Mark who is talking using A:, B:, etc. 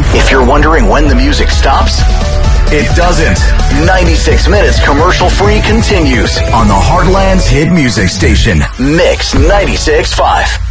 A: If you're wondering when the music stops, it doesn't. 96 minutes commercial-free continues on the Heartland's hit music station, Mix 96.5.